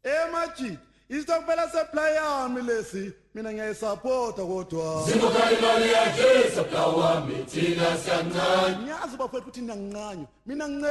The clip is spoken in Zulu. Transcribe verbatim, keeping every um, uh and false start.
Emajid isitokufela supply yami lesi mina ngiyayisupporta kodwa Sibuka imali yakhe supply wami thina siyancane ngiyazi bafethu ukuthi ngiyanqanywa mina